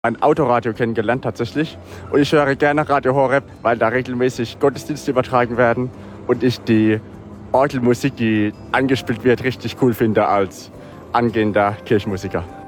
ein Autoradio kennengelernt tatsächlich. Und ich höre gerne Radio Horeb, weil da regelmäßig Gottesdienste übertragen werden und ich die Orgelmusik, die angespielt wird, richtig cool finde als angehender Kirchenmusiker.